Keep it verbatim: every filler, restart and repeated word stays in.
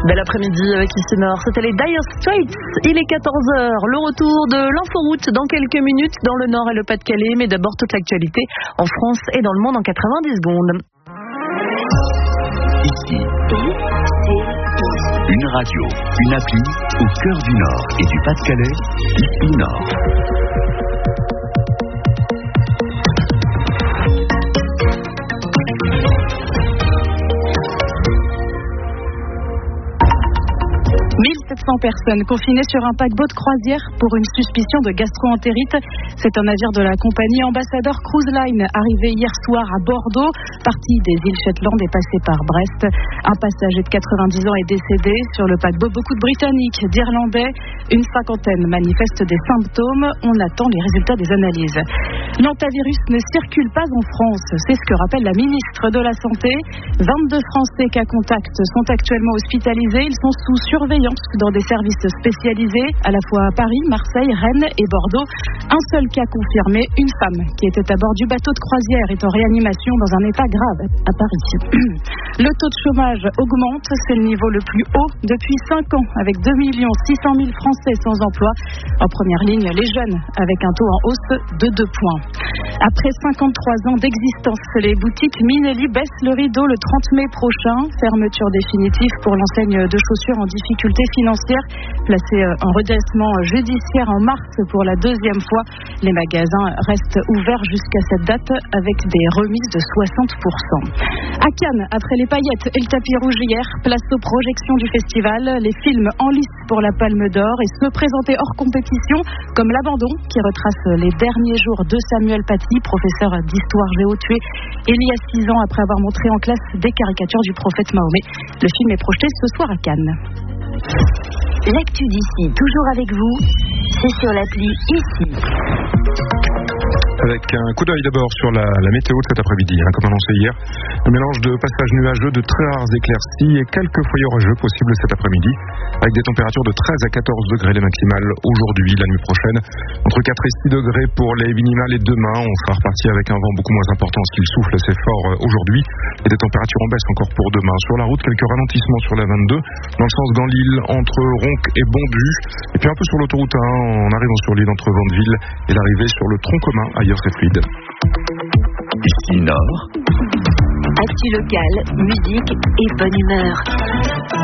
Bel après-midi avec ici Nord, c'était les Dire Straits. Il est quatorze heures, le retour de l'inforoute dans quelques minutes dans le Nord et le Pas-de-Calais. Mais d'abord toute l'actualité en France et dans le monde en quatre-vingt-dix secondes. Ici, une radio, une appli au cœur du Nord et du Pas-de-Calais, ici Nord. mille sept cents personnes confinées sur un paquebot de croisière pour une suspicion de gastro-entérite. C'est un navire de la compagnie Ambassador Cruise Line arrivé hier soir à Bordeaux, parti des îles Shetland et passé par Brest. Un passager de quatre-vingt-dix ans est décédé. Sur le paquebot, beaucoup de Britanniques, d'Irlandais. Une cinquantaine manifestent des symptômes. On attend les résultats des analyses. L'antavirus ne circule pas en France. C'est ce que rappelle la ministre de la Santé. vingt-deux Français cas contact sont actuellement hospitalisés. Ils sont sous surveillance dans des services spécialisés, à la fois à Paris, Marseille, Rennes et Bordeaux. Un seul cas confirmé, une femme qui était à bord du bateau de croisière est en réanimation dans un état grave à Paris. Le taux de chômage augmente, c'est le niveau le plus haut depuis cinq ans, avec deux millions six cent mille Français sans emploi. En première ligne, les jeunes, avec un taux en hausse de deux points. Après cinquante-trois ans d'existence, les boutiques Minelli baissent le rideau le trente mai prochain. Fermeture définitive pour l'enseigne de chaussures en difficulté financière, placée en redressement judiciaire en mars pour la deuxième fois. Les magasins restent ouverts jusqu'à cette date avec des remises de soixante pour cent. À Cannes, après les paillettes et le tapis rouge hier, place aux projections du festival. Les films en lice pour la Palme d'Or et ceux présentés hors compétition, comme L'Abandon, qui retrace les derniers jours de Samuel Paty, professeur d'histoire géo tué il y a six ans après avoir montré en classe des caricatures du prophète Mahomet. Le film est projeté ce soir à Cannes. L'actu d'ici, toujours avec vous, c'est sur l'appli Ici. Avec un coup d'œil d'abord sur la, la météo de cet après-midi, hein, comme annoncé hier. Un mélange de passages nuageux, de très rares éclaircies et quelques foyers orageux possibles cet après-midi, avec des températures de treize à quatorze degrés les maximales aujourd'hui, la nuit prochaine. Entre quatre et six degrés pour les minimales et demain, on sera reparti avec un vent beaucoup moins important parce qu'il souffle assez fort aujourd'hui. Et des températures en baisse encore pour demain. Sur la route, quelques ralentissements sur la vingt-deux, dans le sens Gand-Lille, entre Ronc et Bondu. Et puis un peu sur l'autoroute un, en arrivant sur l'île entre Vandeville et l'arrivée sur le tronc commun, ailleurs c'est fluide. Ici Nord. Actu locale, musique et bonne humeur.